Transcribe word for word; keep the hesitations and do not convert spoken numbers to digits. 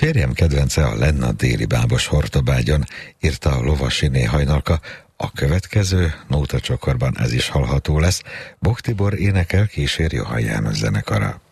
Férjem kedvence a Lenna déli bábos Hortobágyon, írta a Lovasiné Hajnalka. A következő nótacsokorban ez is hallható lesz. Bok Tibor énekel, kísér Johann János zenekara.